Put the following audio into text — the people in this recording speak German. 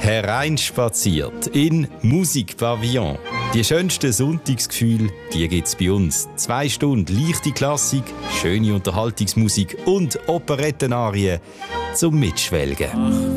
Hereinspaziert in Musikpavillon. Die schönsten Sonntagsgefühle, die gibt's bei uns. 2 Stunden leichte Klassik, schöne Unterhaltungsmusik und Operettenarien zum Mitschwelgen.